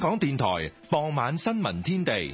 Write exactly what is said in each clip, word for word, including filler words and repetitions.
港電台傍晚新聞天地。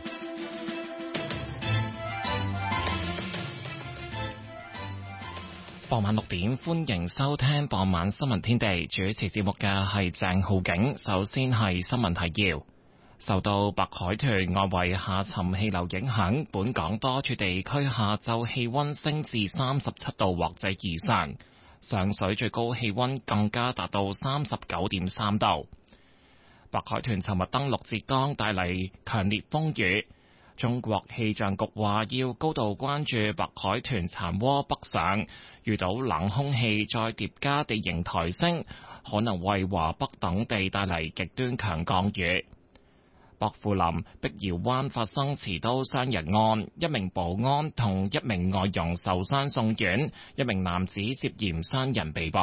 傍晚六點，歡迎收聽傍晚新聞天地。主持節目嘅係鄭浩景。首先係新聞提要。受到白海豚外圍下沉氣流影響，本港多處地區下晝氣溫升至三十七度或者以上，上水最高氣溫更加達到三十九點三度。白海豚尋日登陸浙江，帶嚟強烈風雨。中國氣象局話要高度關注白海豚殘渦北上，遇到冷空氣再疊加地形抬升，可能為華北等地帶嚟極端強降雨。薄扶林碧瑤灣發生持刀傷人案，一名保安同一名外傭受傷送院，一名男子涉嫌傷人被捕。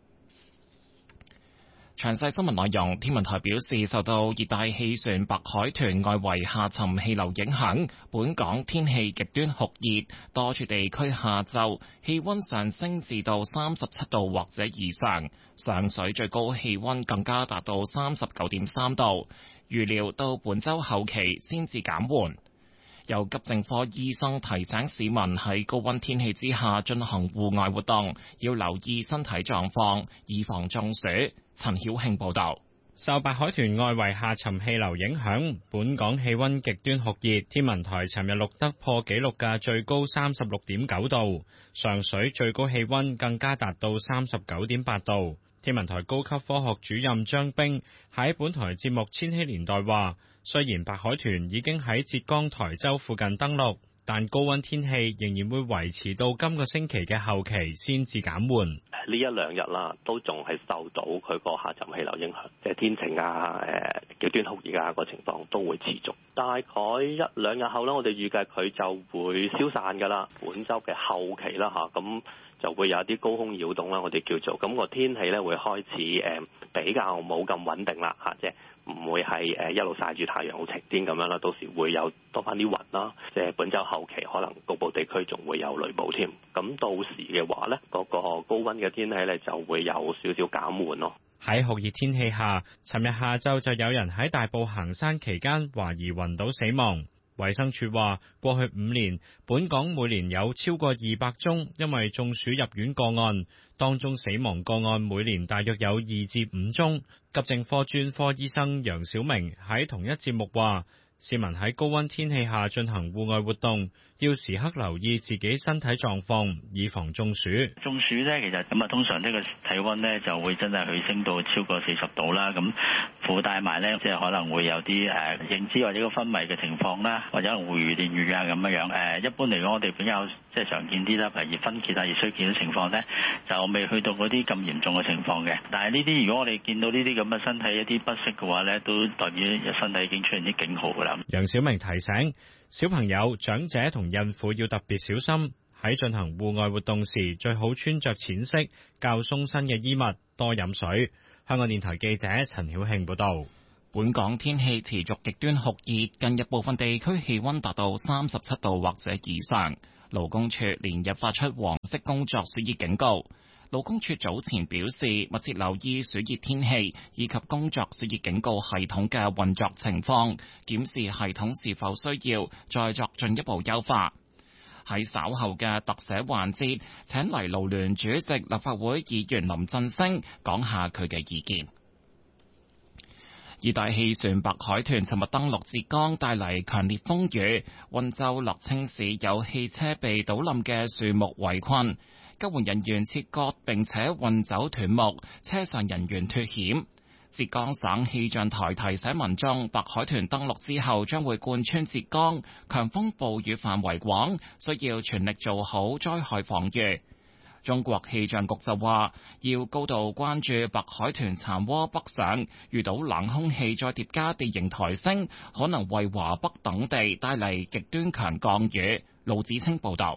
詳細新聞內容，天文台表示，受到熱帶氣旋白海豚外圍下沉氣流影響，本港天氣極端酷熱，多處地區下晝氣溫上升至到三十七度或者以上，上水最高氣溫更加達到三十九點三度，預料到本週後期先至減緩。有急症科醫生提醒市民喺高溫天氣之下進行戶外活動，要留意身體狀況，以防中暑。陳曉慶報道。 受白海豚外圍下沉氣流影響，本港氣溫極端酷熱，天文台尋日錄得破紀錄嘅最高三十六點九度，上水最高氣溫更加達到三十九點八度。天文台高級科學主任張冰喺本台節目《千禧年代》話，雖然白海豚已經喺浙江台州附近登陸，但高溫天氣仍然會維持到今個星期嘅後期先至減緩。 呢一兩日啦，都仲係受到佢個下沉氣流影響，即係天晴啊、誒極端酷熱啊個情況都會持續。大概一兩日後咧，我哋預計佢就會消散㗎啦。本週嘅後期啦嚇，咁就會有啲高空擾動啦，我哋叫做咁個天氣咧會開始誒比較冇咁穩定啦嚇，即係唔會係誒一路曬住太陽好晴天咁樣啦，到時會有多翻啲雲啦。即係本週後期可能局部地區仲會有雷暴添。咁到時嘅話咧，嗰個高溫嘅天氣咧就會有少少減緩咯。 喺酷熱天氣下，尋日下晝就有人喺大埔行山期間懷疑暈倒死亡。衛生署話，過去五年，本港每年有超過二百宗因為中暑入院個案，當中死亡個案每年大約有二至五宗。急症科專科醫生楊小明喺同一節目話，市民喺高溫天氣下進行戶外活動，要時刻留意自己身體狀況，以防中暑。 中暑咧，其實咁啊，通常呢個體溫咧就會真係去升到超過四十度啦。咁附帶埋咧，即係可能會有啲誒認知或者個昏迷嘅情況啦，或者可能會如電如啊咁樣樣。誒，一般嚟講，我哋比較即係常見啲啦，譬如熱分結啊、熱衰竭嘅情況咧，就未去到嗰啲咁嚴重嘅情況嘅。但係呢啲，如果我哋見到呢啲咁嘅身體一啲不適嘅話咧，都代表身體已經出現啲警號㗎啦。 楊小明提醒小朋友、長者同孕婦要特別小心，喺進行戶外活動時，最好穿着淺色、較鬆身嘅衣物，多飲水。香港電台記者陳曉慶報道。 本港天氣持續極端酷熱，近日部分地區氣溫達到三十七度或者以上。勞工處連日發出黃色工作暑熱警告。勞工處早前表示，密切留意暑熱天氣以及工作暑熱警告系統嘅運作情況，檢視系統是否需要再作進一步優化。喺稍後嘅特寫環節，請嚟勞聯主席立法會議員林振昇講下佢嘅意見。熱帶氣旋白海豚尋日登陸浙江，帶嚟強烈風雨。溫州樂清市有汽車被倒冧嘅樹木圍困，救援人員切割並且運走斷木，車上人員脫險。浙江省氣象台提醒民眾，白海豚登陸之後將會貫穿浙江，強風暴雨範圍廣，需要全力做好災害防禦。中國氣象局就話，要高度關注白海豚殘渦北上，遇到冷空氣再疊加地形抬升，可能為華北等地帶嚟極端強降雨。盧子清報道。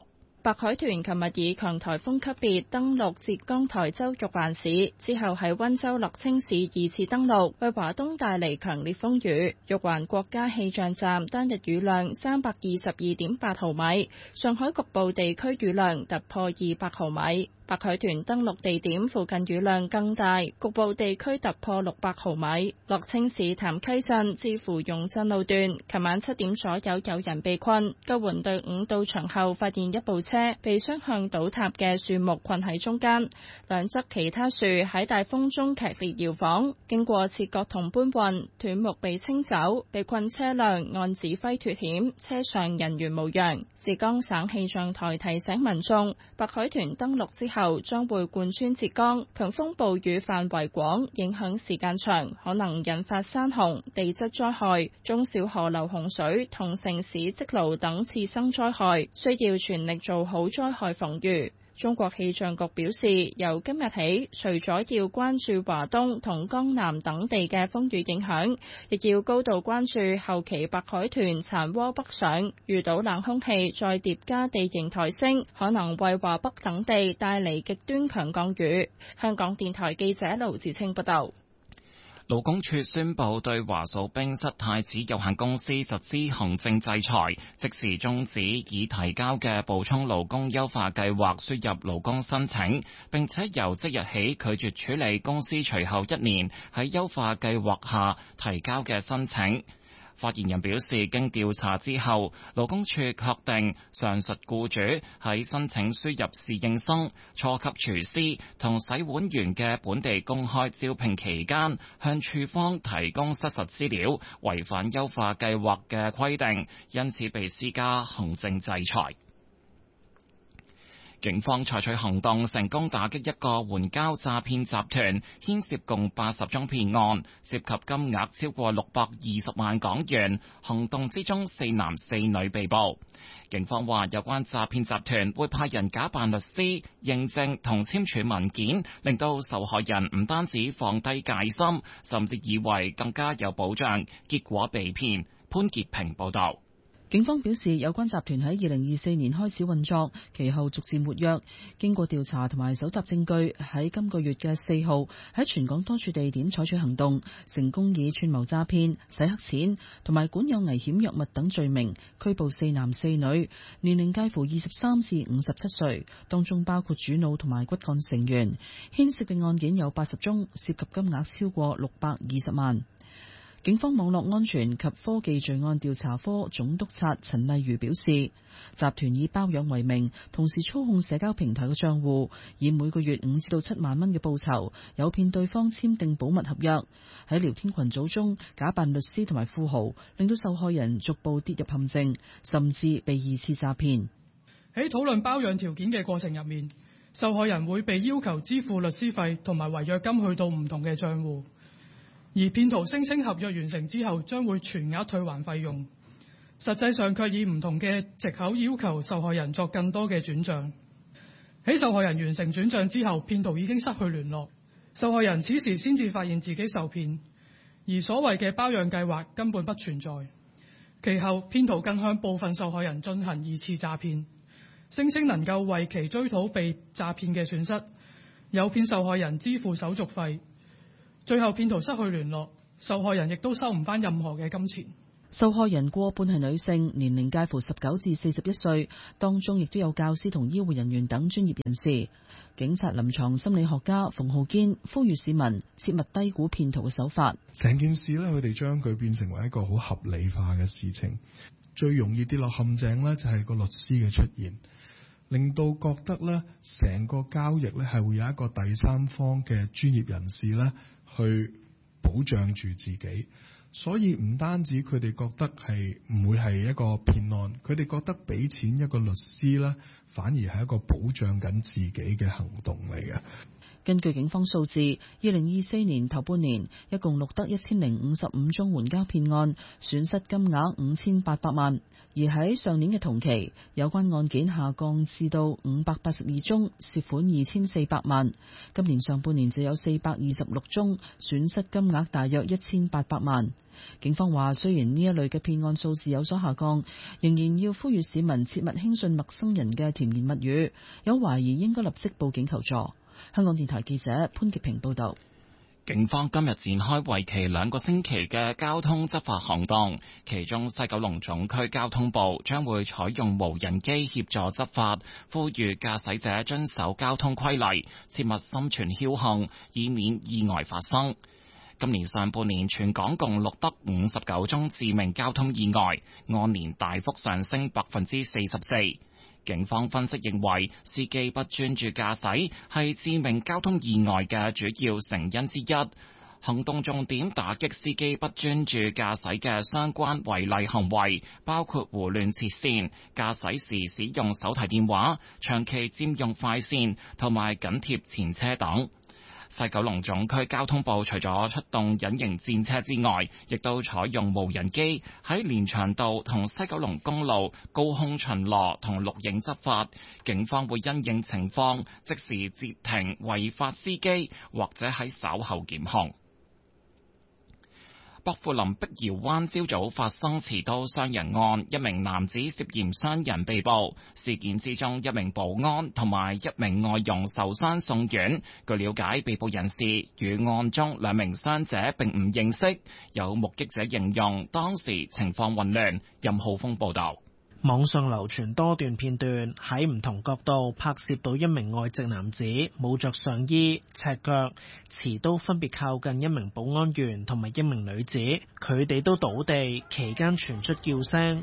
白海豚琴日以強颱風級別登陸浙江台州玉環市，之後喺溫州樂清市二次登陸，為華東帶嚟強烈風雨。玉環國家氣象站單日雨量三百二十二點八毫米，上海局部地區雨量突破二百毫米。白海豚登陸地點附近雨量更大，局部地區突破六百毫米。樂清市潭溪鎮至芙蓉鎮路段，琴晚七點左右有人被困，救援隊伍到場後發現一部車被雙向倒塌嘅樹木困喺中間，兩側其他樹喺大風中劇烈搖晃，經過切割同搬運，斷木被清走，被困車輛按指揮脫險，車上人員無恙。浙江省氣象台提醒民眾，白海豚登陸之後將會貫穿浙江，強風暴雨範圍廣，影響時間長，可能引發山洪、地質災害、中小河流洪水同城市積澇等次生災害，需要全力做好災害防禦。中國氣象局表示，由今日起，除咗要關注華東同江南等地嘅風雨影響，亦要高度關注後期白海豚殘渦北上，遇到冷空氣再疊加地形抬升，可能為華北等地帶嚟極端強降雨。香港電台記者盧志清報道。 勞工處宣布對華數冰室太子有限公司實施行政制裁，即時終止已提交嘅補充勞工優化計劃輸入勞工申請，並且由即日起拒絕處理公司隨後一年喺優化計劃下提交嘅申請。發言人表示，經調查之後，勞工處確定上述僱主喺申請輸入侍應生、初級廚師同洗碗員嘅本地公開招聘期間，向處方提供失實資料，違反優化計劃嘅規定，因此被施加行政制裁。警方採取行動，成功打擊一個援交詐騙集團，牽涉共八十宗騙案，涉及金額超過六百二十萬港元。行動之中，四男四女被捕。警方話，有關詐騙集團會派人假扮律師、認證同簽署文件，令到受害人唔單止放低戒心，甚至以為更加有保障，結果被騙。潘潔平報道。 警方表示，有關集團喺二零二四年開始運作，其後逐漸活躍。經過調查同埋搜集證據，喺今個月嘅四號喺全港多處地點採取行動，成功以串謀詐騙、洗黑錢同埋管有危險藥物等罪名拘捕四男四女，年齡介乎二十三至五十七歲，當中包括主腦同埋骨幹成員。牽涉嘅案件有八十宗，涉及金額超過六百二十萬。警方網絡安全及科技罪案調查科總督察陳麗如表示，集團以包養為名，同時操控社交平台嘅賬戶，以每個月五至到七萬蚊嘅報酬，誘騙對方簽訂保密合約，喺聊天群組中假扮律師同埋富豪，令到受害人逐步跌入陷阱，甚至被二次詐騙。 喺討論包養條件嘅過程入面，受害人會被要求支付律師費同埋違約金去到唔同嘅賬戶。而騙徒聲稱合約完成之後將會全額退還費用，實際上卻以唔同嘅藉口要求受害人作更多嘅轉賬。喺受害人完成轉賬之後，騙徒已經失去聯絡，受害人此時先至發現自己受騙，而所謂嘅包養計劃根本不存在。其後，騙徒更向部分受害人進行二次詐騙，聲稱能夠為其追討被詐騙嘅損失，誘騙受害人支付手續費。最後騙徒失去聯絡，受害人亦都收唔返任何嘅金錢。 受害人過半係女性，年齡介乎十九至四十一歲，當中亦都有教師同醫護人員等專業人士。警察臨床心理學家馮浩堅呼籲市民切勿低估騙徒嘅手法。 成件事呢，佢哋將佢變成為一個好合理化嘅事情，最容易跌落陷阱呢，就係個律師嘅出現，令到覺得呢成個交易呢係會有一個第三方嘅專業人士呢去保障住自己，所以唔單止佢哋覺得係唔會係一個騙案，佢哋覺得俾錢一個律師呢，反而係一個保障緊自己嘅行動嚟嘅。 根據警方數字，二零二四年頭半年一共錄得一千零五十五宗援交騙案，損失金額五千八百萬。而喺上年嘅同期，有關案件下降至到五百八十二宗，涉款二千四百萬。今年上半年就有四百二十六宗，損失金額大約一千八百萬。警方話，雖然呢一類嘅騙案數字有所下降，仍然要呼籲市民切勿輕信陌生人嘅甜言蜜語，有懷疑應該立即報警求助。香港電台記者潘潔平報道。 警方今日展開為期兩個星期嘅交通執法行動，其中西九龍總區交通部將會採用無人機協助執法，呼籲駕駛者遵守交通規例，切勿心存僥倖，以免意外發生。今年上半年全港共錄得五十九宗致命交通意外，按年大幅上升百分之四十四。警方分析認為，司機不專注駕駛係致命交通意外嘅主要成因之一。行動重點打擊司機不專注駕駛嘅相關違例行為，包括胡亂切線、駕駛時使用手提電話、長期佔用快線同埋緊貼前車等。西九龍總區交通部除咗出動隱形戰車之外，亦都採用無人機喺連翔道同西九龍公路高空巡邏同錄影執法。警方會因應情況即時截停違法司機，或者喺稍後檢控。薄扶林碧瑤灣朝早發生持刀傷人案，一名男子涉嫌傷人被捕。事件之中，一名保安同埋一名外傭受傷送院。據了解，被捕人士與案中兩名傷者並唔認識。有目擊者形容當時情況混亂。任浩峰報道。 網上流傳多段片段，喺唔同角度拍攝到一名外籍男子冇着上衣、赤腳、持刀分別靠近一名保安員同埋一名女子，佢哋都倒地，期間傳出叫聲。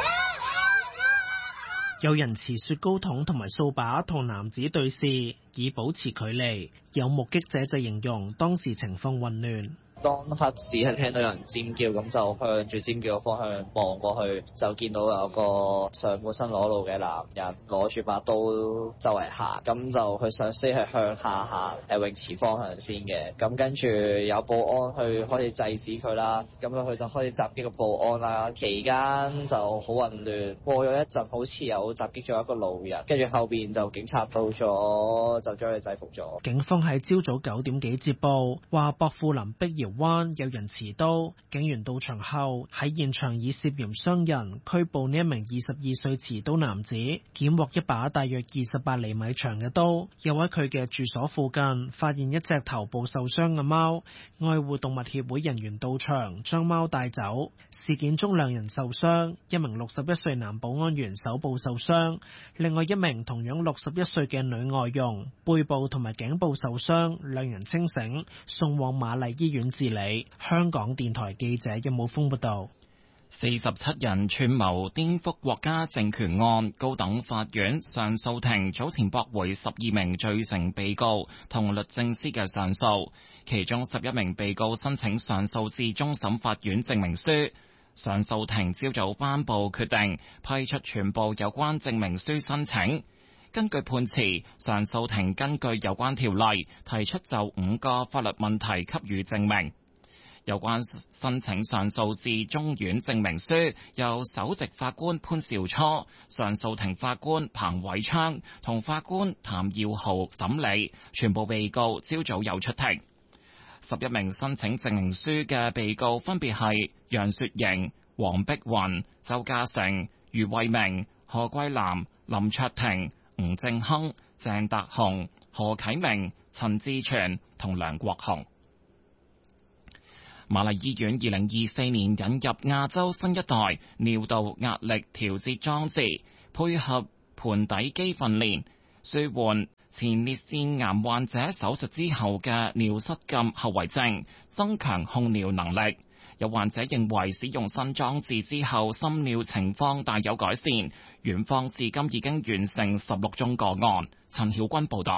有人持雪糕筒同埋掃把同男子對視，以保持距離。有目擊者就形容當時情況混亂。 當刻只係聽到有人尖叫，咁就向住尖叫嘅方向望過去，就見到有個上半身裸露嘅男人攞住把刀周圍行，咁就佢上司係向下行誒泳池方向先嘅，咁跟住有保安去開始制止佢啦，咁樣佢就開始襲擊個保安啦，期間就好混亂，過咗一陣好似有襲擊咗一個路人，跟住後邊就警察到咗，就將佢制服咗。 警方喺朝早九點幾接報，話薄扶林碧瑤灣有人持刀，警員到場後喺現場以涉嫌傷人拘捕呢一名二十二歲持刀男子，檢獲一把大約二十八厘米長嘅刀，又喺佢嘅住所附近發現一隻頭部受傷嘅貓，愛護動物協會人員到場將貓帶走。事件中兩人受傷，一名六十一歲男保安員手部受傷，另外一名同樣六十一歲嘅女外傭背部同埋頸部受傷，兩人清醒，送往瑪麗醫院治理。香港電台記者任武峰報道。 四十七人串謀顛覆國家政權案，高等法院上訴庭早前駁回十二名罪成被告同律政司嘅上訴，其中十一名被告申請上訴至終審法院證明書。上訴庭朝早頒布決定，批出全部有關證明書申請。根據判詞，上訴庭根據有關條例提出就五個法律問題給予證明。有關申請上訴至中院證明書由首席法官潘兆初、上訴庭法官彭偉昌同法官譚耀豪審理，全部被告朝早有出庭。十一名申請證明書嘅被告分別係楊雪瑩、黃碧雲、周家成、余慧明、何桂藍、林卓廷、吳正亨、鄭達鴻、何啟明、陳志全同梁國雄。瑪麗醫院二零二四年引入亞洲新一代尿道壓力調節裝置，配合盆底肌訓練，舒緩前列腺癌患者手術之後嘅尿失禁後遺症，增強控尿能力。有患者認為使用新裝置之後心尿情況大有改善。院方至今已經完成十六宗個案。陳曉君報道。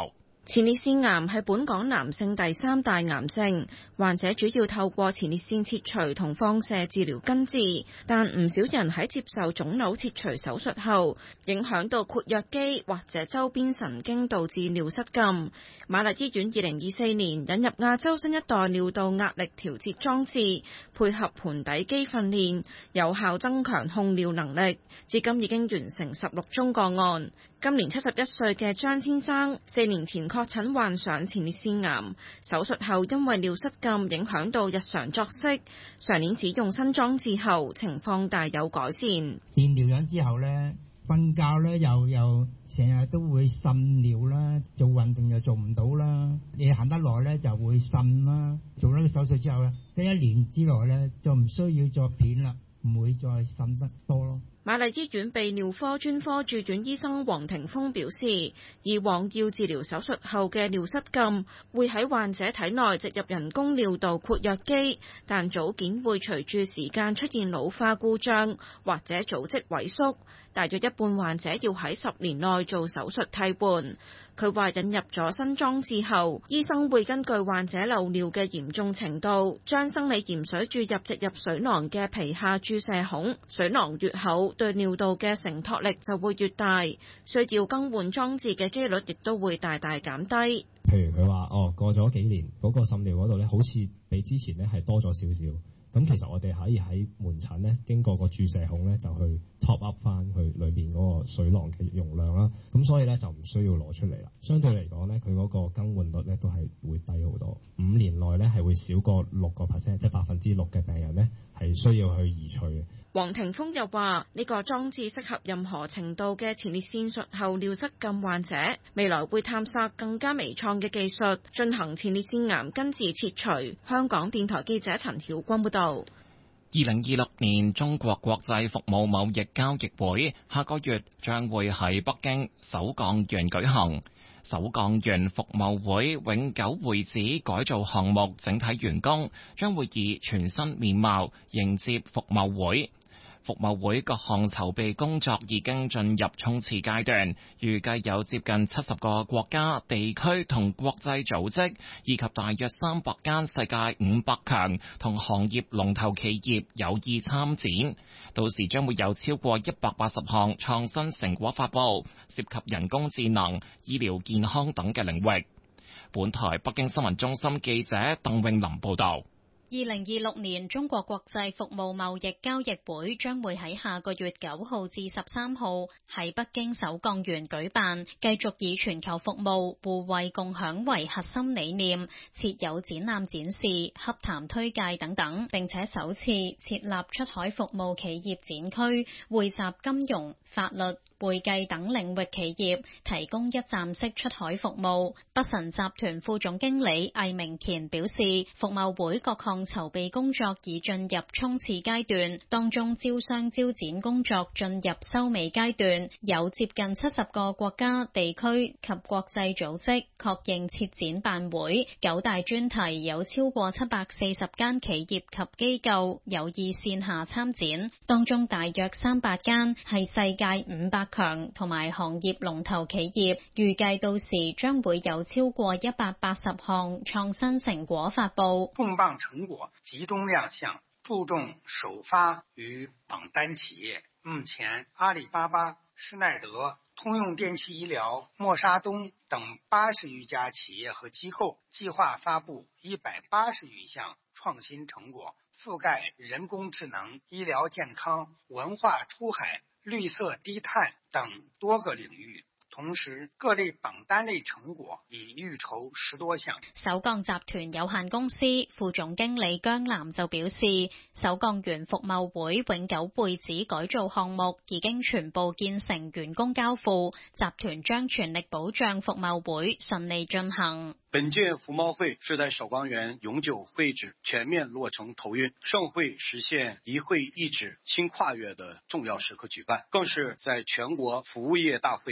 前列腺癌係本港男性第三大癌症，患者主要透過前列腺切除同放射治療根治，但唔少人喺接受腫瘤切除手術後，影響到括約肌或者周邊神經，導致尿失禁。瑪麗醫院二零二四年引入亞洲新一代尿道壓力調節裝置，配合盆底肌訓練，有效增強控尿能力，至今已經完成十六宗個案。今年七十一歲嘅張先生，四年前確診患上前列腺癌，手術後因為尿失禁影響到日常作息，上年使用新裝置後情況大有改善。 變尿樣之後呢，瞓覺呢又又成日都會滲尿啦，做運動又做唔到啦，你行得耐呢就會滲啦。做咗個手術之後呢，喺一年之內呢就唔需要再片啦，唔會再滲得多咯。 瑪麗醫院泌尿科專科住院醫生黃庭鋒表示，以往要治療手術後嘅尿失禁，會喺患者體內植入人工尿道括約肌，但組件會隨住時間出現老化故障或者組織萎縮，大約一半患者要喺十年內做手術替換。佢話引入咗新裝置後，醫生會根據患者漏尿嘅嚴重程度，將生理鹽水注入植入水囊嘅皮下注射孔，水囊越厚，對尿道嘅承托力就會越大，需要更換裝置嘅機率亦都會大大減低。 譬如佢話哦，過咗幾年嗰個滲尿嗰度咧，好似比之前咧係多咗少少。咁其實我哋可以喺門診咧，經過個注射孔咧，就去 top up 翻去裏邊嗰個水囊嘅容量啦。咁所以咧就唔需要攞出嚟啦。相對嚟講咧，佢嗰個更換率咧都係會低好多。五年內咧係會少過六個 percent， 即係百分之六嘅病人咧係需要去移除嘅。 黃庭鋒又話：呢個裝置適合任何程度嘅前列腺術後尿失禁患者，未來會探索更加微創嘅技術，進行前列腺癌根治切除。香港電台記者陳曉君報導。 二零二六年中國國際服務貿易交易會下個月將會喺北京首鋼園舉行。首鋼園服務會永久會址改造項目整體完工，將會以全新面貌迎接服務會。服務會各項籌備工作已經進入衝刺階段，預計有接近七十個國家、地區同國際組織，以及大約三百間世界五百強同行業龍頭企業有意參展。到時將會有超過一百八十項創新成果發佈，涉及人工智能、醫療健康等嘅領域。本台北京新聞中心記者鄧詠琳報道。 二零二六年中國國際服務貿易交易會將會喺下個月九號至十三號喺北京首鋼園舉辦，繼續以全球服務、互惠共享為核心理念，設有展覽展示、洽談推介等等，並且首次設立出海服務企業展區，匯集金融、法律、會計等領域企業，提供一站式出海服務。北辰集團副總經理魏明乾表示，服務會各項籌備工作已進入衝刺階段，當中招商招展工作進入收尾階段，有接近七十個國家、地區及國際組織確認設展辦會，九大專題有超過七百四十間企業及機構有意線下參展，當中大約三百間係世界五百強同埋行業龍頭企業，預計到時將會有超過一百八十項創新成果發佈。 重磅成果集中亮相，注重首發與榜單企業。目前，阿里巴巴、施耐德、通用電氣醫療、默沙東等八十餘家企業和機構計劃發佈一百八十餘項創新成果，覆蓋人工智能、醫療健康、文化出海、綠色低碳等多個領域。同時，各類榜單類成果已預籌十多項。 首鋼集團有限公司副總經理姜南就表示，首鋼園服務會永久會址改造項目已經全部建成完工交付，集團將全力保障服務會順利進行。 本屆服貿會是在首鋼園永久會址全面落成投運，盛會實現一會一址新跨越的重要時刻舉辦，更是在全國服務業大會剛剛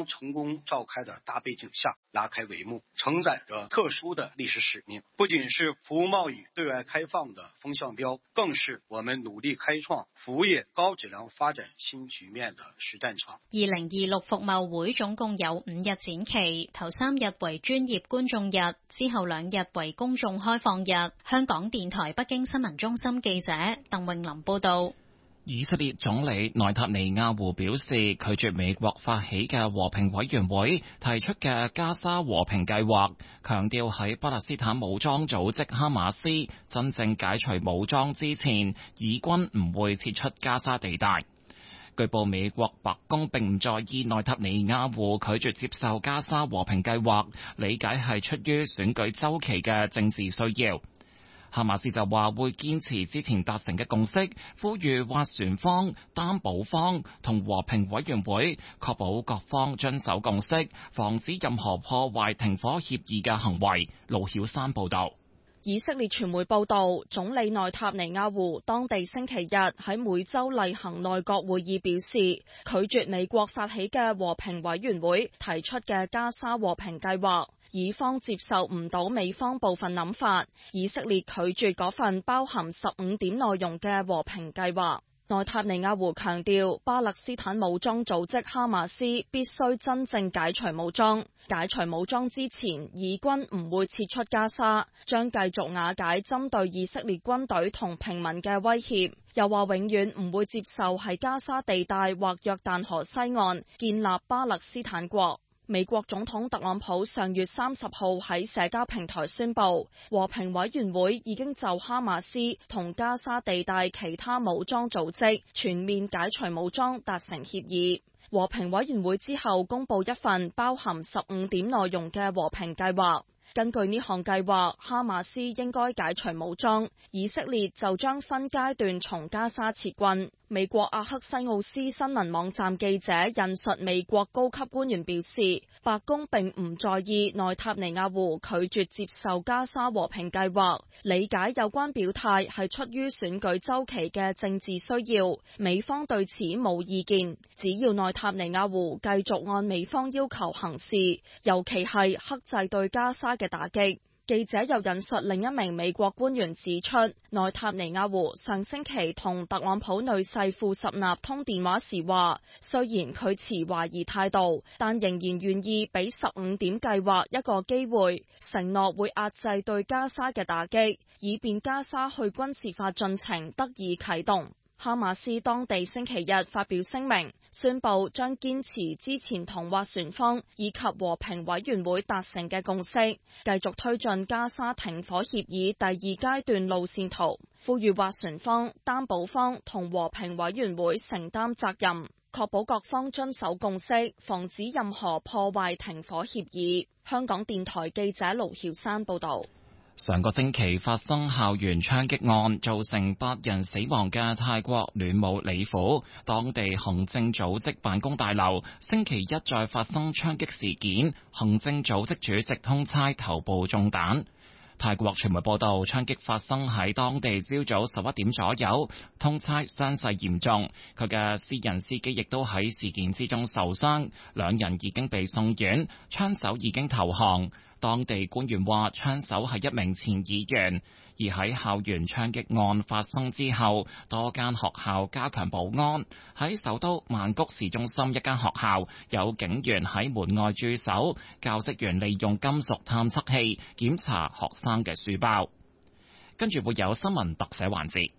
剛成功召開的大背景下拉開帷幕，承載着特殊的歷史使命，不僅是服務貿易對外開放的風向標，更是我們努力開創服務業高質量發展新局面的實戰場。 二零二六服貿會總共有五日展期，頭三日為專業觀眾日，之後兩日為公眾開放日。香港電台北京新聞中心記者鄧穎琳報道。 以色列總理內塔尼亞胡表示，拒絕美國發起嘅和平委員會提出嘅加沙和平計劃，強調喺巴勒斯坦武裝組織哈馬斯真正解除武裝之前，以軍唔會撤出加沙地帶。據報美國白宮並唔在意內塔尼亞胡拒絕接受加沙和平計劃，理解係出於選舉週期嘅政治需要。哈馬斯就話會堅持之前達成嘅共識，呼籲斡旋方、擔保方同和平委員會確保各方遵守共識，防止任何破壞停火協議嘅行為。盧曉山報導。 以色列傳媒報導，總理內塔尼亞胡當地星期日喺每週例行內閣會議表示，拒絕美國發起嘅和平委員會提出嘅加沙和平計劃。以方接受唔到美方部分諗法，以色列拒絕嗰份包含十五點內容嘅和平計劃。內塔尼亞胡強調，巴勒斯坦武裝組織哈馬斯必須真正解除武裝，解除武裝之前，以軍唔會撤出加沙，將繼續瓦解針對以色列軍隊同平民嘅威脅。又話永遠唔會接受喺加沙地帶或約旦河西岸建立巴勒斯坦國。美國總統特朗普上月三十號喺社交平台宣布，和平委員會已經就哈馬斯同加沙地帶其他武裝組織全面解除武裝達成協議。和平委員會之後公布一份包含十五點內容嘅和平計劃。根據呢項計劃，哈馬斯應該解除武裝，以色列就將分階段從加沙撤軍。美國阿克西奧斯新聞網站記者引述美國高級官員表示，白宮並唔在意內塔尼亞胡拒絕接受加沙和平計劃，理解有關表態係出於選舉週期嘅政治需要，美方對此冇意見。只要內塔尼亞胡繼續按美方要求行事，尤其係克制對加沙嘅打擊。記者又引述另一名美國官員指出，內塔尼亞胡上星期同特朗普女婿庫什納通電話時話，雖然佢持懷疑態度，但仍然願意俾十五點計劃一個機會，承諾會壓制對加沙嘅打擊，以便加沙去軍事化進程得以啟動。哈馬斯當地星期日發表聲明，宣布將堅持之前同斡旋方以及和平委員會達成嘅共識，繼續推進加沙停火協議第二階段路線圖，呼籲斡旋方、擔保方同和平委員會承擔責任，確保各方遵守共識，防止任何破壞停火協議。香港電台記者盧曉山報導。 上個星期發生校園槍擊案，造成八人死亡嘅泰國暖武里府當地行政組織辦公大樓，星期一再發生槍擊事件，行政組織主席通差頭部中彈。泰國傳媒報道，槍擊發生喺當地朝早十一點左右，通差傷勢嚴重，佢嘅私人司機亦都喺事件之中受傷，兩人已經被送院，槍手已經投降。當地官員話，槍手係一名前議員。而喺校園槍擊案發生之後，多間學校加強保安。喺首都曼谷市中心一間學校，有警員喺門外駐守，教職員利用金屬探測器檢查學生嘅書包。跟住會有新聞特寫環節。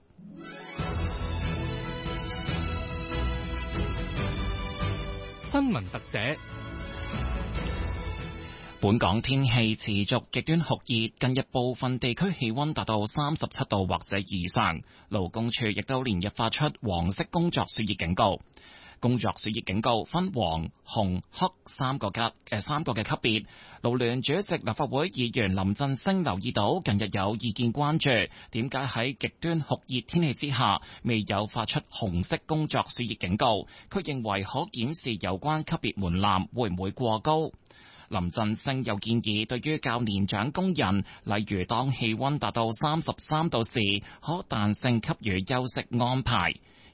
新聞特寫。 本港天氣持續極端酷熱，近日部分地區氣溫達到三十七度或者以上。勞工處亦都連日發出黃色工作暑熱警告。工作暑熱警告分黃、紅、黑三個級誒三個嘅級別。勞聯主席立法會議員林振昇留意到，近日有意見關注，點解喺極端酷熱天氣之下未有發出紅色工作暑熱警告？佢認為可檢視有關級別門檻會唔會過高。林振昇又建議，對於較年長工人，例如當氣溫達到三十三度時，可彈性給予休息安排。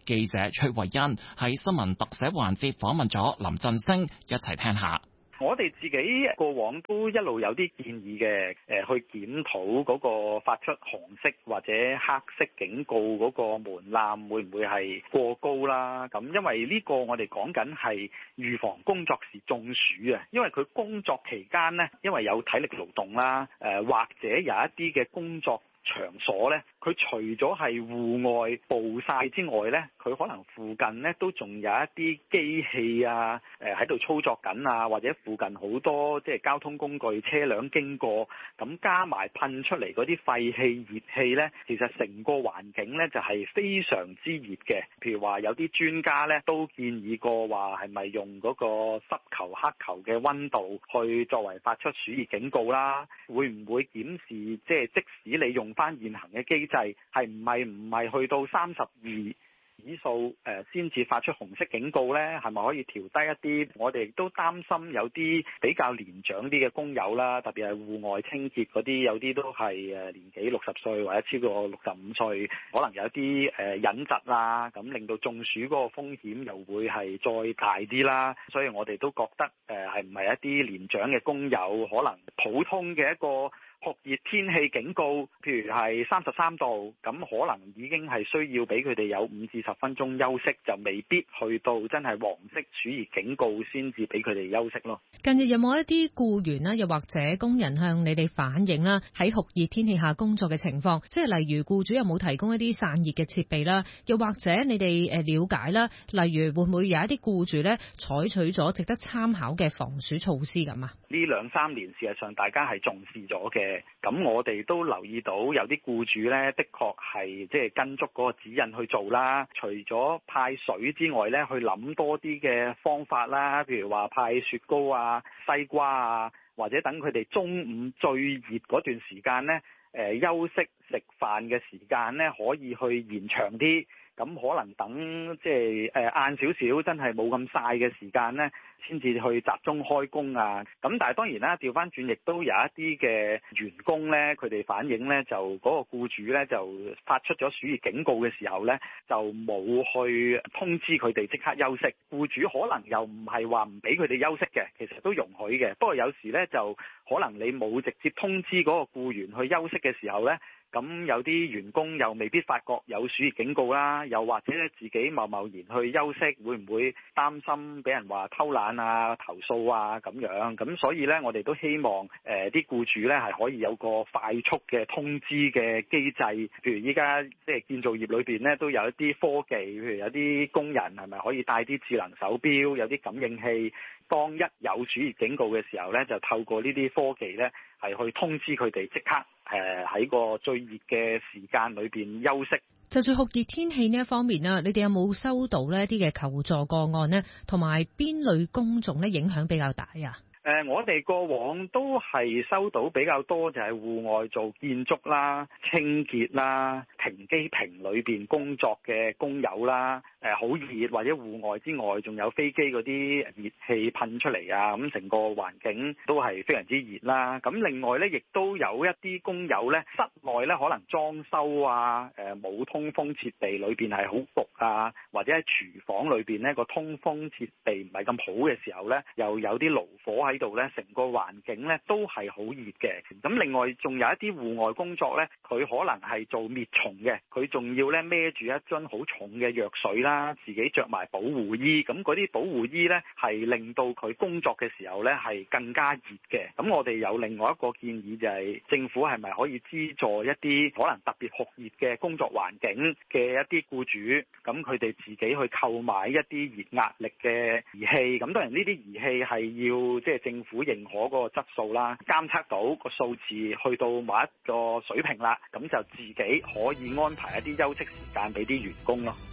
記者崔慧欣喺新聞特寫環節訪問咗林振昇，一齊聽下。 我哋自己過往都一路有啲建議嘅，誒去檢討嗰個發出紅色或者黑色警告嗰個門檻會唔會係過高啦？咁因為呢個我哋講緊係預防工作時中暑啊，因為佢工作期間呢，因為有體力勞動啦，誒或者有一啲嘅工作場所呢，佢除咗係戶外暴曬之外呢，佢可能附近呢都仲有一啲機器啊，誒喺度操作緊啊，或者附近好多即係交通工具車輛經過，咁加埋噴出嚟嗰啲廢氣熱氣呢，其實成個環境呢就係非常之熱嘅。譬如話有啲專家呢都建議過話係咪用嗰個濕球黑球嘅溫度去作為發出暑熱警告啦？會唔會檢視即係即使你用翻現行嘅機制，係唔係唔係去到三十二指數誒先至發出紅色警告呢？係咪可以調低一啲？我哋亦都擔心有啲比較年長啲嘅工友啦，特別係戶外清潔嗰啲，有啲都係誒年紀六十歲或者超過六十五歲，可能有啲誒隱疾啦，咁令到中暑嗰個風險又會係再大啲啦。所以我哋都覺得誒係唔係一啲年長嘅工友，可能普通嘅一個酷熱天氣警告，譬如係三十三度，咁可能已經係需要俾佢哋有五至十分鐘休息，就未必去到真係黃色暑熱警告先至俾佢哋休息咯。 近日有冇一啲僱員啦，又或者工人向你哋反映啦，喺酷熱天氣下工作嘅情況，即係例如僱主有冇提供一啲散熱嘅設備啦，又或者你哋誒了解啦，例如會唔會有一啲僱主咧採取咗值得參考嘅防暑措施咁啊？ 呢兩三年事實上大家係重視咗嘅。咁我哋都留意到有啲僱主呢，的確係即係跟足嗰個指引去做啦。除咗派水之外呢，去諗多啲嘅方法啦，譬如話派雪糕啊、西瓜啊，或者等佢哋中午最熱嗰段時間呢，誒休息食飯嘅時間呢，可以去延長啲。咁可能等即係誒晏少少，真係冇咁曬嘅時間呢，先至去集中開工啊！咁但係當然啦，調翻轉亦都有一啲嘅員工呢，佢哋反映呢，就嗰個僱主呢，就發出咗暑熱警告嘅時候呢，就冇去通知佢哋即刻休息。僱主可能又唔係話唔俾佢哋休息嘅，其實都容許嘅。不過有時呢，就可能你冇直接通知嗰個僱員去休息嘅時候呢，咁有啲員工又未必發覺有暑熱警告啦，又或者自己貿貿然去休息，會唔會擔心俾人話偷懶啊、投訴啊咁樣？咁所以呢，我哋都希望誒啲僱主呢係可以有個快速嘅通知嘅機制。譬如依家即係建造業裏邊呢，都有一啲科技，譬如有啲工人係咪可以帶啲智能手錶、有啲感應器，當一有暑熱警告嘅時候呢，就透過呢啲科技呢係去通知佢哋即刻誒喺個最熱嘅時間裏邊休息。 就住酷熱天氣呢一方面啊，你哋有冇收到呢一啲嘅求助個案呢？同埋邊類工種呢影響比較大啊？ 誒、呃，我哋過往都係收到比較多，就係戶外做建築啦、清潔啦、停機坪裏邊工作嘅工友啦。誒、呃，好熱或者戶外之外，仲有飛機嗰啲熱氣噴出嚟啊！咁成個環境都係非常之熱啦。咁另外呢，亦都有一啲工友呢，室內呢可能裝修啊，誒、呃、冇通風設備，裏邊係好焗啊，或者喺廚房裏邊呢個通風設備唔係咁好嘅時候呢，又有啲爐火喺度呢，成個環境呢都係好熱嘅。咁另外仲有一啲戶外工作呢，佢可能係做滅蟲嘅，佢仲要呢孭住一樽好重嘅藥水啦。自己着埋保護衣，咁嗰啲保護衣呢係令到佢工作嘅時候呢係更加熱嘅。咁我哋有另外一個建議就係政府係咪可以資助一啲可能特別酷熱嘅工作環境嘅一啲僱主，咁佢哋自己去購買一啲熱壓力嘅儀器。咁當然呢啲儀器係要即係政府認可嗰個質素啦，監測到個數字去到某一個水平啦，咁就自己可以安排一啲休息時間俾啲員工咯。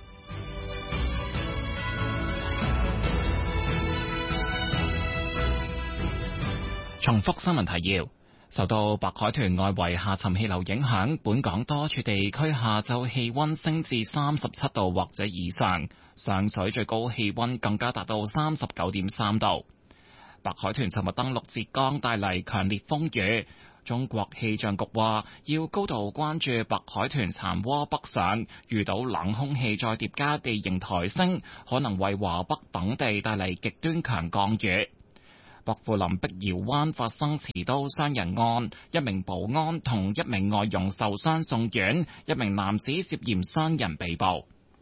重複新聞提要：受到白海豚外圍下沉氣流影響，本港多處地區下晝氣溫升至三十七度或者以上，上水最高氣溫更加達到三十九點三度。白海豚尋日登陸浙江，帶嚟強烈風雨， 中國氣象局話，要高度關注白海豚殘渦北上，遇到冷空氣再疊加地形抬升，可能為華北等地帶嚟極端強降雨。薄扶林碧瑤灣發生持刀傷人案，一名保安同一名外傭受傷送院，一名男子涉嫌傷人被捕。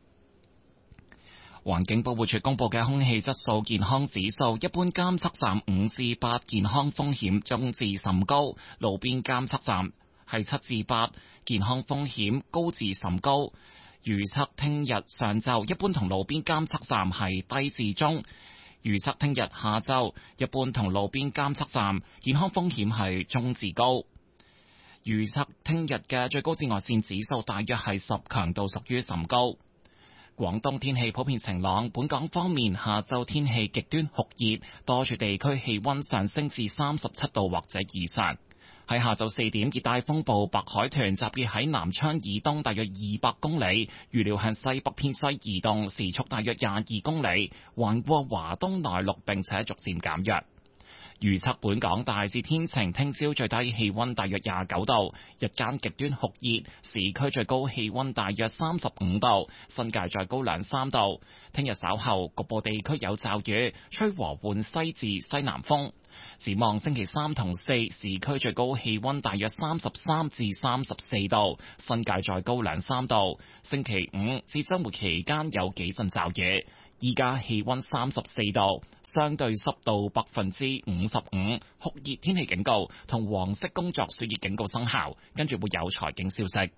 環境保護署公布嘅空氣質素健康指數，一般監測站五至八，健康風險中至甚高；路邊監測站係七至八，健康風險高至甚高。預測聽日上晝一般同路邊監測站係低至中。預測聽日下晝一般同路邊監測站健康風險係中至高。預測聽日嘅最高紫外線指數大約係十，強度屬於甚高。廣東天氣普遍晴朗，本港方面下晝天氣極端酷熱，多處地區氣溫上升至三十七度或者以上。喺下晝四點，熱帶風暴白海豚集結喺南昌以東大約二百公里，預料向西北偏西移動，時速大約廿二公里，橫過華東內陸並且逐漸減弱。預測本港大致天晴，聽朝最低氣溫大約廿九度，日間極端酷熱，市區最高氣溫大約三十五度，新界再高兩三度。聽日稍後局部地區有驟雨，吹和緩西至西南風。展望星期三同四，市區最高氣溫大約三十三至三十四度，新界再高兩三度。星期五至周末期間有幾陣驟雨。依家氣溫三十四度，相對濕度百分之五十五，酷熱天氣警告同黃色工作暑熱警告生效。跟住會有財經消息。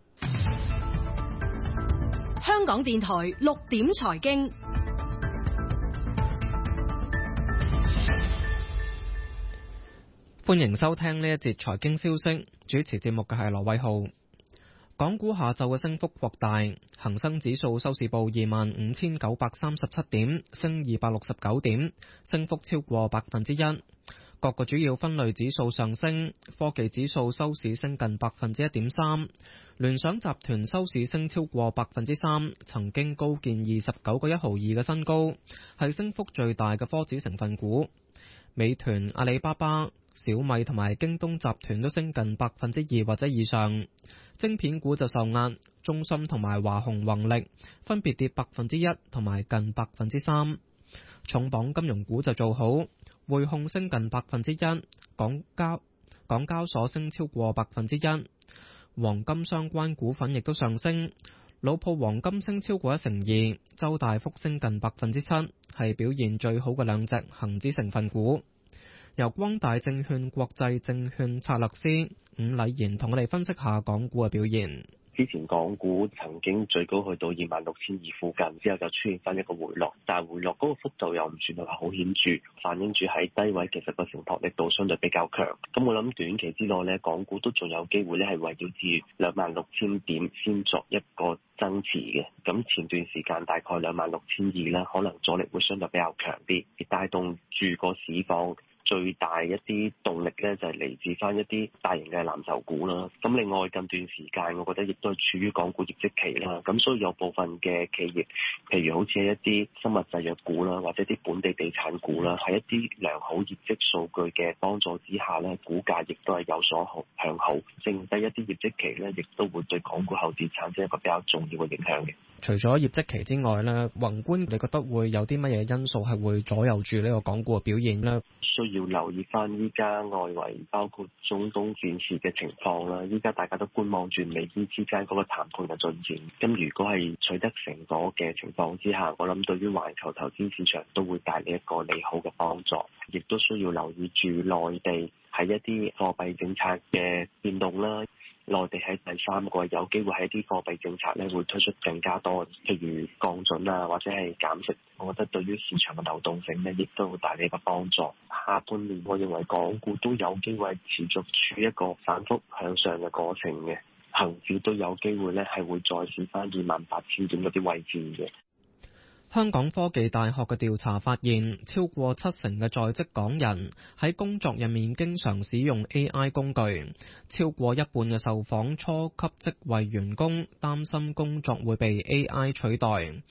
香港電台六點財經， 歡迎收聽呢一節財經消息。主持節目嘅係羅偉浩。港股下晝嘅升幅擴大，恒生指數收市報二萬五千九百三十七點，升二百六十九點，升幅超過百分之一。各個主要分類指數上升，科技指數收市升近百分之一點三，聯想集團收市升超過百分之三，曾經高見二十九個一毫二嘅新高，係升幅最大嘅科指成分股。美團、阿里巴巴、小米同埋京東集團都升近百分之二或者以上，晶片股就受壓，中芯同埋華虹宏力分別跌百分之一同埋近百分之三。重磅金融股就做好，匯控升近百分之一，港交港交所升超過百分之一，黃金相關股份亦都上升，老鋪黃金升超過一成二，周大福升近百分之七，係表現最好嘅兩隻恒指成分股。由光大證券國際證券策略師伍禮賢同我哋分析下港股嘅表現。 之前港股曾經最高去到二萬六千二附近，之後就出現翻一個回落，但係回落嗰個幅度又唔算係話好顯著，反映住喺低位其實個承托力度相對比較強。咁我諗短期之內呢，港股都仲有機會咧係圍繞住兩萬六千點先作一個增持嘅。咁前段時間大概兩萬六千二啦，可能阻力會相對比較強啲，而帶動住個市況。最大一啲動力咧就係嚟自翻一啲大型嘅藍籌股啦。咁另外近段時間，我覺得亦都係處於港股業績期啦。咁所以有部分嘅企業，譬如好似係一啲生物製藥股啦，或者啲本地地產股啦，喺一啲良好業績數據嘅幫助之下咧，股價亦都係有所向好。剩低一啲業績期咧，亦都會對港股後市產生一個比較重要嘅影響嘅。 除咗業績期之外咧，宏觀你覺得會有啲乜嘢因素係會左右住呢個港股嘅表現咧？ 需要留意翻依家外圍包括中東戰事嘅情況啦，依家大家都觀望住美伊之間嗰個談判嘅進展。咁如果係取得成果嘅情況之下，我諗對於環球投資市場都會帶嚟一個利好嘅幫助，亦都需要留意住內地喺一啲貨幣政策嘅變動啦。內地喺第三季有機會喺一啲貨幣政策咧會推出更加多，譬如降準啊，或者係減息。我覺得對於市場嘅流動性咧，亦都會帶嚟一個幫助。下半年我認為港股都有機會持續處於一個反覆向上嘅過程嘅，恒指都有機會咧係會再試翻二萬八千點嗰啲位置嘅。 香港科技大學嘅調查發現，超過七成嘅在職港人喺工作入面經常使用 A I 工具，超過一半嘅受訪初級職位員工擔心工作會被 A I 取代。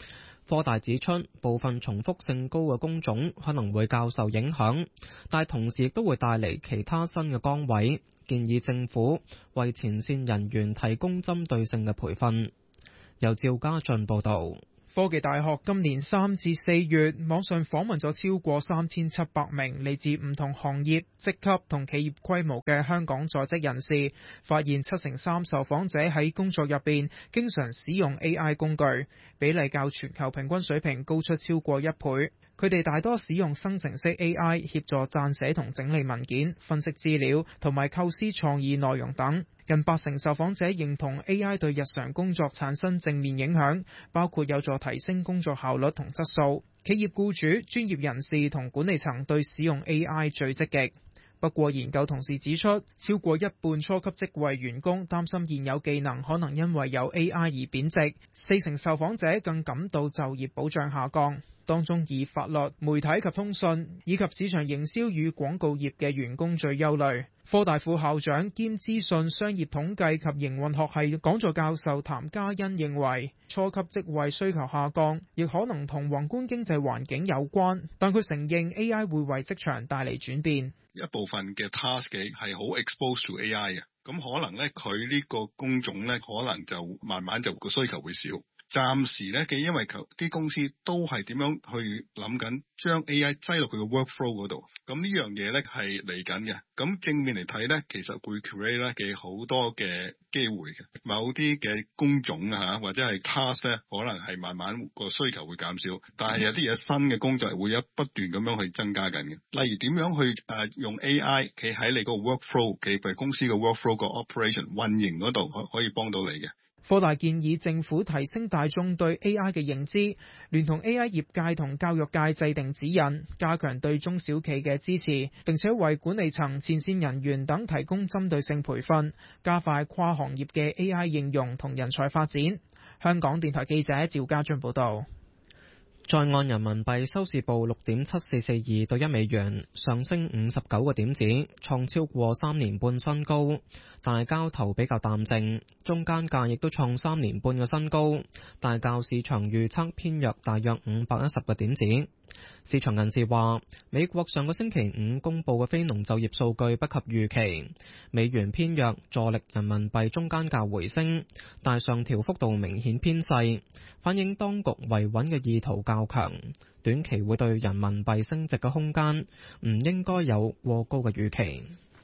科大指出，部分重複性高嘅工種可能會較受影響，但同時亦都會帶嚟其他新嘅崗位，建議政府為前線人員提供針對性嘅培訓。由趙家俊報導。 科技大學今年三至四月網上訪問咗超過三千七百名嚟自唔同行業、職級同企業規模嘅香港在職人士，發現七成三受訪者喺工作入邊經常使用 A I 工具，比例較全球平均水平高出超過一倍。佢哋大多使用生成式 A I 協助撰寫同整理文件、分析資料同埋構思創意內容等。近八成受訪者認同 A I 對日常工作產生正面影響，包括有助提升工作效率同質素。企業僱主、專業人士同管理層對使用 A I 最積極。不過研究同時指出，超過一半初級職位員工擔心現有技能可能因為有 A I 而貶值，四成受訪者更感到就業保障下降。當中以法律、媒體及通訊以及市場營銷與廣告業嘅員工最憂慮。科大副校長兼資訊商業統計及營運學系講座教授譚嘉欣認為，初級職位需求下降，亦可能同宏觀經濟環境有關，但佢承認 A I 會為職場帶嚟轉變。 一部分嘅 task 係好 exposed to A I 嘅，咁可能咧佢呢個工種咧可能就慢慢就個需求會少。暫時咧嘅，因為啲公司都係點樣去諗緊將 A I 擠落佢嘅 workflow 嗰度，咁呢樣嘢咧係嚟緊嘅。咁正面嚟睇咧，其實會 create 咧嘅好多嘅機會嘅，某啲嘅工種啊或者係 task 咧，可能係慢慢個需求會減少，但係有啲嘢新嘅工作係會一不斷咁樣去增加緊嘅。例如點樣去誒、呃、用 A I 企喺你個 workflow， 企譬如公司嘅 workflow 個 operation 運營嗰度可可以幫到你嘅。 科大建議政府提升大眾對 A I 嘅認知，聯同 A I 業界同教育界制定指引，加強對中小企嘅支持，並且為管理層、前線人員等提供針對性培訓，加快跨行業嘅 A I 應用同人才發展。香港電台記者趙家俊報道。 在岸人民幣收市報六點七四四二對一美元，上升五十九個點子，創超過三年半新高。但交投比較淡靜，中間價亦都創三年半嘅新高，但較市場預測偏弱大約五百一十個點子。市場人士話，美國上個星期五公佈嘅非農就業數據不及預期，美元偏弱助力人民幣中間價回升，但上調幅度明顯偏細，反映當局維穩嘅意圖較強，短期會對人民幣升值嘅空間唔應該有過高嘅預期。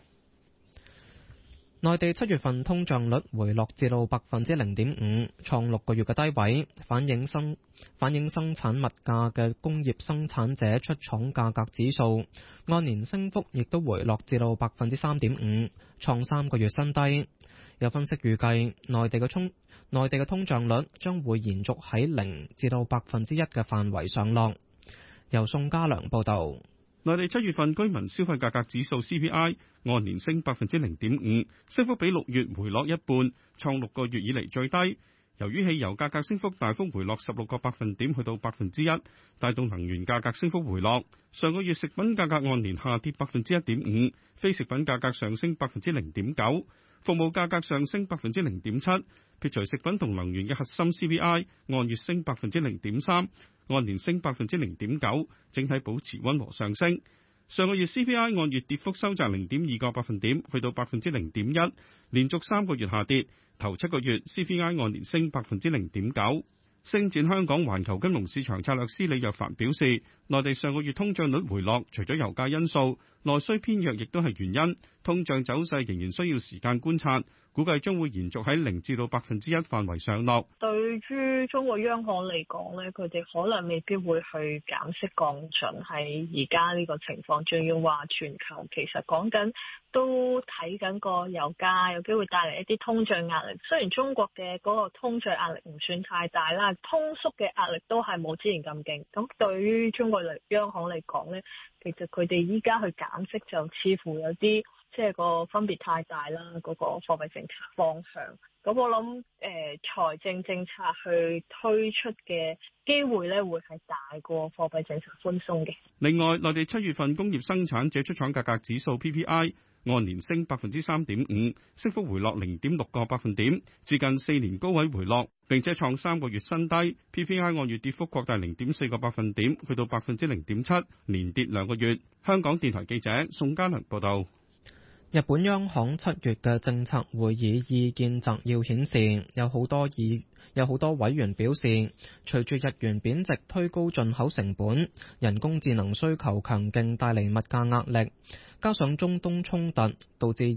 內地七月份通脹率回落至到百分之零點五，創六個月嘅低位，反映生反映生產物價嘅工業生產者出廠價格指數按年升幅亦都回落至到百分之三點五，創三個月新低。有分析預計，內地嘅通內地嘅通脹率將會延續喺零至到百分之一嘅範圍上落。由宋家良報導。 內地七月份居民消費價格指數 C P I 按年升百分之零點五，升幅比六月回落一半，創六個月以嚟最低。由於汽油價格升幅大幅回落十六個百分點，去到百分之一，帶動能源價格升幅回落。上個月食品價格按年下跌百分之一點五，非食品價格上升百分之零點九，服務價格上升百分之零點七。撇除食品同能源嘅核心 C P I 按月升百分之零點三，按年升百分之零點九，整體保持溫和上升。上個月 C P I 按月跌幅收窄零點二個百分點，去到百分之零點一，連續三個月下跌。頭七個月 C P I 按年升百分之零點九。星展香港環球金融市場策略師李若凡表示，內地上個月通脹率回落，除咗油價因素，內需偏弱亦都係原因。通脹走勢仍然需要時間觀察，估計將會延續喺零至到百分之一範圍上落。 對於中國央行嚟講咧，佢哋可能未必會去減息降準喺而家呢個情況，仲要話全球其實講緊都睇緊個油價有機會帶嚟一啲通脹壓力。雖然中國嘅嗰個通脹壓力唔算太大啦，通縮嘅壓力都係冇之前咁勁。咁對於中國央行嚟講咧，其實佢哋依家去減息就似乎有啲即係個分別太大啦，嗰個貨幣政策方向。咁我諗誒、呃、財政政策去推出嘅機會咧，會係大過貨幣政策寬鬆嘅。 另外，內地七月份工業生產者出廠價格指數 P P I 按年升百分之三點五，升幅回落零點六個百分點，至近四年高位回落，並且創三個月新低。P P I 按月跌幅擴大零點四個百分點，去到百分之零點七，連跌兩個月。香港電台記者宋嘉良報道。 日本央行七月嘅政策會議意見摘要顯示，有好多議有好多委員表示，隨住日元貶值推高進口成本，人工智能需求強勁帶嚟物價壓力，加上中東衝突導致